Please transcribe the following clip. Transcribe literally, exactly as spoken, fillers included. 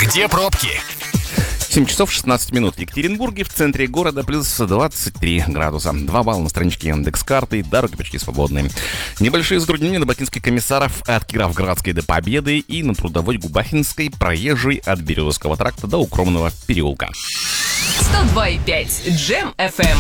Где пробки? семь часов шестнадцать минут в Екатеринбурге, в центре города плюс двадцать три градуса. два балла на страничке Яндекс.Карты, дороги почти свободные. Небольшие затруднения на Ботинской Комиссаров от Кировградской до Победы и на Трудовой Губахинской, проезжей от Березовского тракта до Укромного переулка. сто два и пять Джем эф эм.